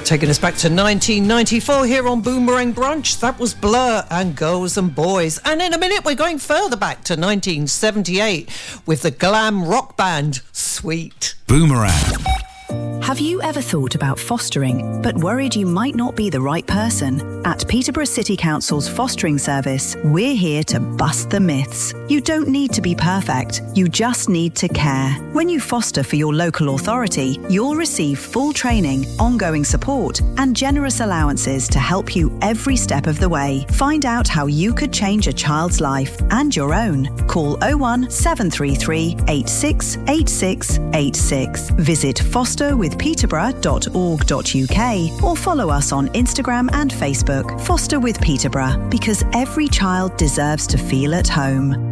Taking us back to 1994 here on Boomerang Brunch. That was Blur and Girls and Boys. And in a minute, we're going further back to 1978 with the glam rock band Sweet. Boomerang. Have you ever thought about fostering, but worried you might not be the right person? At Peterborough City Council's fostering service, we're here to bust the myths. You don't need to be perfect, you just need to care. When you foster for your local authority, you'll receive full training, ongoing support, and generous allowances to help you every step of the way. Find out how you could change a child's life and your own. Call 01 733 86 86 86. Visit fosterwithpeterborough.org.uk or follow us on Instagram and Facebook. Foster with Peterborough, because every child deserves to feel at home.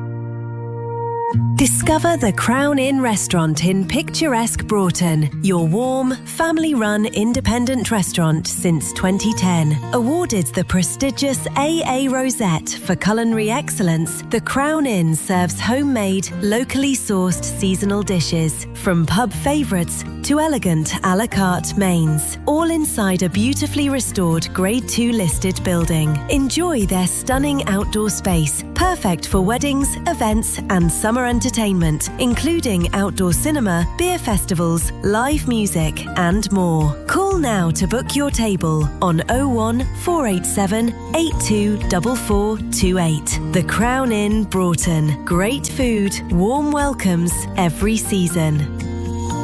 Discover the Crown Inn restaurant in picturesque Broughton, your warm, family-run independent restaurant since 2010. Awarded the prestigious AA Rosette for culinary excellence, the Crown Inn serves homemade, locally sourced seasonal dishes, from pub favourites to elegant a la carte mains, all inside a beautifully restored Grade 2 listed building. Enjoy their stunning outdoor space, perfect for weddings, events and summer entertainment, including outdoor cinema, beer festivals, live music and more. Call now to book your table on 01 487 824428. The Crown Inn Broughton. Great food, warm welcomes every season.